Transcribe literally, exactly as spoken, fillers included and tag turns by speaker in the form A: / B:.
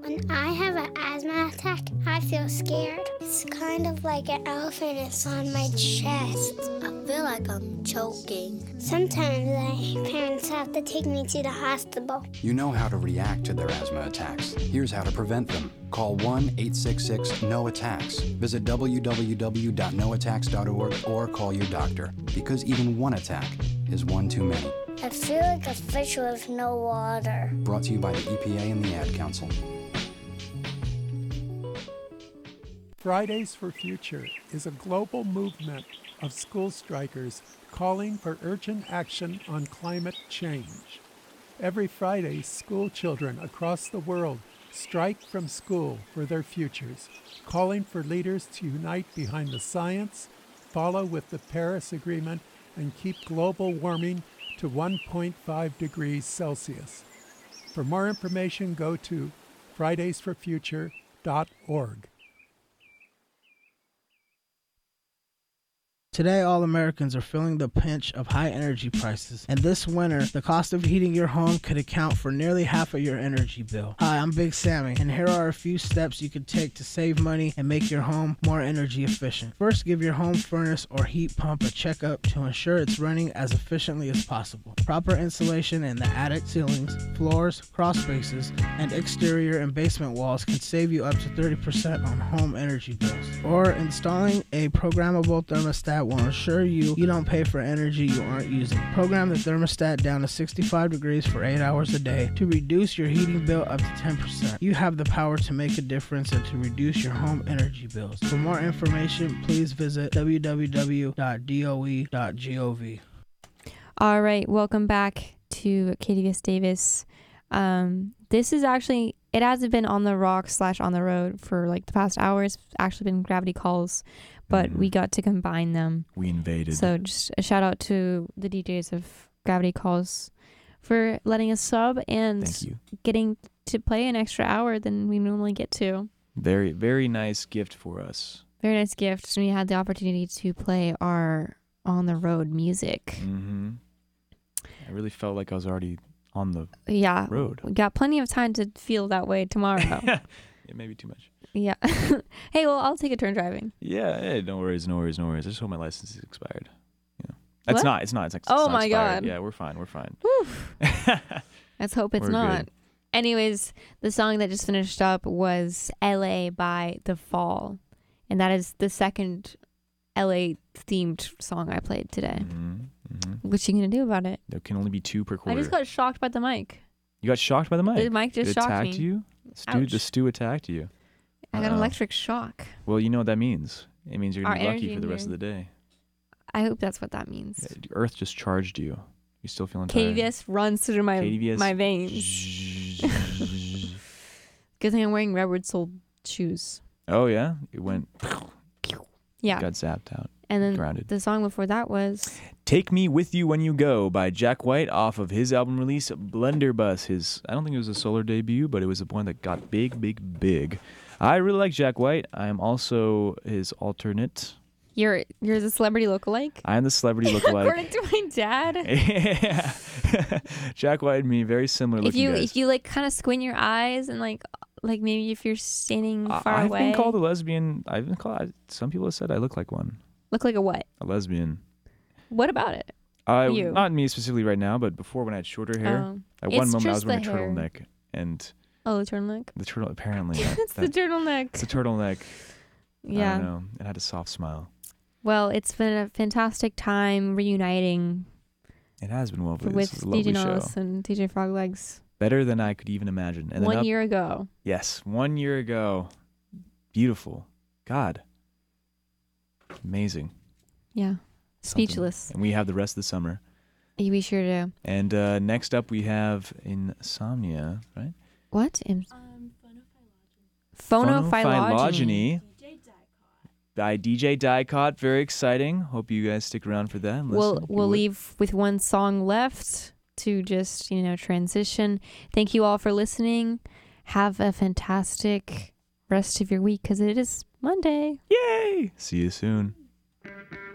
A: When I have an asthma attack, I feel scared. It's kind of like an elephant is on my chest. I feel like I'm choking. Sometimes my parents have to take me to the hospital.
B: You know how to react to their asthma attacks. Here's how to prevent them. Call one eight six six N O attacks. Visit w w w dot no attacks dot org or call your doctor, because even one attack is one too many.
A: I feel like a fish with no water.
B: Brought to you by the E P A and the Ad Council.
C: Fridays for Future is a global movement of school strikers calling for urgent action on climate change. Every Friday, school children across the world strike from school for their futures, calling for leaders to unite behind the science, follow with the Paris Agreement, and keep global warming to one point five degrees Celsius. For more information, go to fridays for future dot org.
D: Today, all Americans are feeling the pinch of high energy prices, and this winter, the cost of heating your home could account for nearly half of your energy bill. Hi, I'm Big Sammy, and here are a few steps you can take to save money and make your home more energy efficient. First, give your home furnace or heat pump a checkup to ensure it's running as efficiently as possible. Proper insulation in the attic, ceilings, floors, crawl spaces, and exterior and basement walls can save you up to thirty percent on home energy bills. Or installing a programmable thermostat will ensure you you don't pay for energy you aren't using. Program the thermostat down to sixty-five degrees for eight hours a day to reduce your heating bill up to ten percent. You have the power to make a difference and to reduce your home energy bills. For more information, please visit w w w dot d o e dot gov.
E: All right, welcome back to K D V S Davis. Um, this is actually, it hasn't been on the rock slash on the road for like the past hours. It's actually been Gravity Calls, but
F: Mhm.
E: we got to combine them.
F: We invaded.
E: So just a shout out to the D Js of Gravity Calls for letting us sub and
F: Thank you.
E: getting to play an extra hour than we normally get to.
F: Very, very nice gift for us.
E: Very nice gift. We had the opportunity to play our on the road music.
F: Mm-hmm. I really felt like I was already on the
E: Yeah.
F: road.
E: We got plenty of time to feel that way tomorrow.
F: Yeah, maybe too much.
E: Yeah. Hey, well, I'll take a turn driving.
F: Yeah, hey, no worries, no worries, no worries. I just hope my license is expired. You know, it's
E: What?
F: not. It's not. It's, it's
E: Oh
F: not
E: my
F: expired.
E: God.
F: Yeah, we're fine. We're fine.
E: Whew. Let's hope it's
F: We're
E: not.
F: good.
E: Anyways, the song that just finished up was L A by The Fall. And that is the second L A themed song I played today.
F: Mm-hmm. Mm-hmm.
E: What you gonna do about it?
F: There can only be two per quarter.
E: I just got shocked by the mic.
F: You got shocked by the mic.
E: The mic just
F: it
E: shocked
F: attacked
E: me.
F: you. Stew, the
E: Ouch.
F: stew attacked you.
E: I got
F: Uh-oh.
E: electric shock.
F: Well, you know what that means. It means you're gonna
E: Our
F: be lucky
E: energy
F: for the
E: in
F: rest of
E: here.
F: the day.
E: I hope that's what that means.
F: Yeah, Earth just charged you. You still feeling
E: K
F: tired?
E: D V S runs through my
F: K D V S
E: my veins. Good thing I'm wearing Redwood Soul shoes.
F: Oh yeah, it went.
E: Yeah.
F: Got zapped out.
E: And then
F: grounded.
E: the song before that was
F: "Take Me With You When You Go" by Jack White off of his album release Blunderbuss. His I don't think it was a solo debut, but it was the one that got big, big, big. I really like Jack White. I am also his alternate.
E: You're you're the celebrity lookalike?
F: I am the celebrity lookalike.
E: According to my dad.
F: Yeah. Jack White and me, very similar
E: If
F: looking
E: you
F: guys.
E: if you like kind of squint your eyes and like like maybe if you're standing far
F: I, I've
E: away.
F: been called a lesbian. I've been called. I, some people have said I look like one.
E: Look like a what?
F: A lesbian.
E: What about it?
F: I
E: You.
F: not me specifically right now, but before when I had shorter hair,
E: Oh.
F: at one
E: It's
F: moment I
E: just
F: was wearing a
E: the hair.
F: turtleneck, and
E: Oh, the turtleneck.
F: the turtle apparently that,
E: It's the
F: that-
E: turtleneck.
F: It's a turtleneck. I
E: Yeah.
F: don't know. It had a soft smile.
E: Well, it's been a fantastic time reuniting
F: It has been well. This
E: with
F: is a
E: D J
F: lovely show.
E: Nautilus and D J Froglegs
F: Better than I could even imagine. And then
E: one
F: up-
E: year ago.
F: Yes, one year ago. Beautiful. God. Amazing.
E: Yeah.
F: Something.
E: Speechless.
F: And we have the rest of the summer.
E: You be sure to.
F: And uh, next up we have Insomnia, right?
E: What? In- Phonophylogeny.
F: By D J Dicott. Very exciting. Hope you guys stick around for that. and
E: We'll
F: listen if you
E: we'll
F: would.
E: leave with one song left to just, you know, transition. Thank you all for listening. Have a fantastic rest of your week because it is Monday.
F: Yay! See you soon.